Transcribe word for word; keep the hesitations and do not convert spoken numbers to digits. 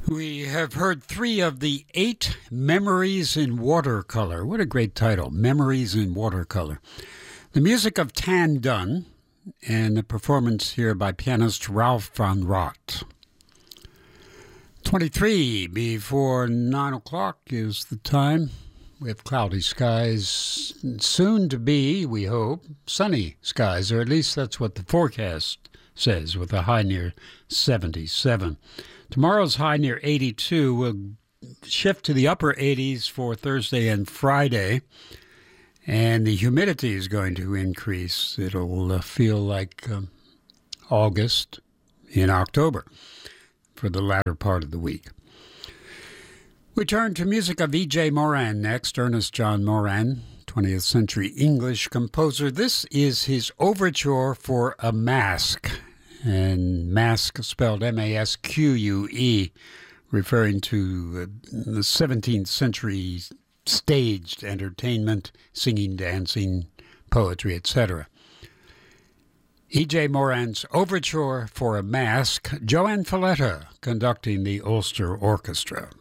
We have heard three of the eight Memories in Watercolor. What a great title, Memories in Watercolor. The music of Tan Dunn and a performance here by pianist Ralph von Rott. twenty-three before nine o'clock is the time. We have cloudy skies, soon to be, we hope, sunny skies, or at least that's what the forecast says, with a high near seventy-seven. Tomorrow's high near eighty-two will shift to the upper eighties for Thursday and Friday, and the humidity is going to increase. It'll uh, feel like um, August in October for the latter part of the week. We turn to music of E J Moran next. Ernest John Moran, twentieth century English composer. This is his overture for A Masque, and Masque spelled M A S Q U E, referring to the seventeenth century staged entertainment, singing, dancing, poetry, et cetera. E J Moran's overture for A Masque, Joan Falletta conducting the Ulster Orchestra.